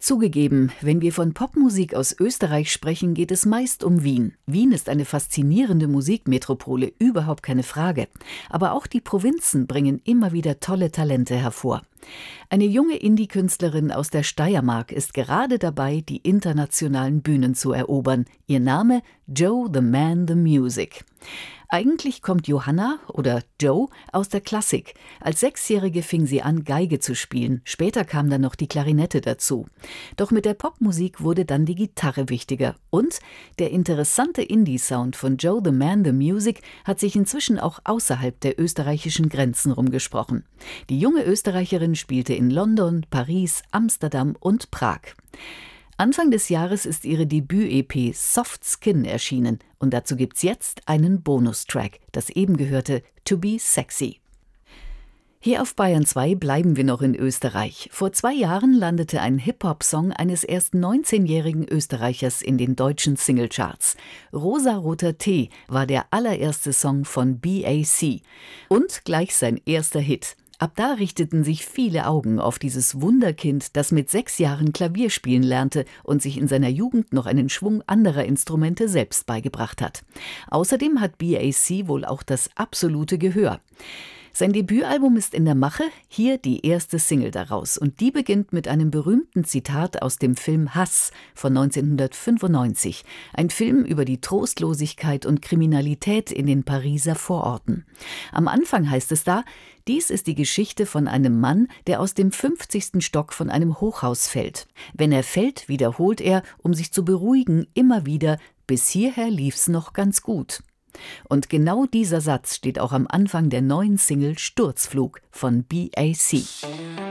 Zugegeben, wenn wir von Popmusik aus Österreich sprechen, geht es meist um Wien. Wien ist eine faszinierende Musikmetropole, überhaupt keine Frage. Aber auch die Provinzen bringen immer wieder tolle Talente hervor. Eine junge Indie-Künstlerin aus der Steiermark ist gerade dabei, die internationalen Bühnen zu erobern. Ihr Name: Joe the Man the Music. Eigentlich kommt Johanna oder Joe aus der Klassik. Als 6-Jährige fing sie an, Geige zu spielen. Später kam dann noch die Klarinette dazu. Doch mit der Popmusik wurde dann die Gitarre wichtiger. Und der interessante Indie-Sound von Joe the Man the Music hat sich inzwischen auch außerhalb der österreichischen Grenzen rumgesprochen. Die junge Österreicherin spielte in London, Paris, Amsterdam und Prag. Anfang des Jahres ist ihre Debüt-EP Soft Skin erschienen und dazu gibt's jetzt einen Bonustrack, das eben gehörte To Be Sexy. Hier auf Bayern 2 bleiben wir noch in Österreich. Vor 2 Jahren landete ein Hip-Hop-Song eines erst 19-jährigen Österreichers in den deutschen Singlecharts. Rosaroter Tee war der allererste Song von BAC und gleich sein erster Hit. Ab da richteten sich viele Augen auf dieses Wunderkind, das mit 6 Jahren Klavier spielen lernte und sich in seiner Jugend noch einen Schwung anderer Instrumente selbst beigebracht hat. Außerdem hat BAC wohl auch das absolute Gehör. Sein Debütalbum ist in der Mache, hier die erste Single daraus. Und die beginnt mit einem berühmten Zitat aus dem Film Hass von 1995. Ein Film über die Trostlosigkeit und Kriminalität in den Pariser Vororten. Am Anfang heißt es da: Dies ist die Geschichte von einem Mann, der aus dem 50. Stock von einem Hochhaus fällt. Wenn er fällt, wiederholt er, um sich zu beruhigen, immer wieder: Bis hierher lief's noch ganz gut. Und genau dieser Satz steht auch am Anfang der neuen Single Sturzflug von BAC.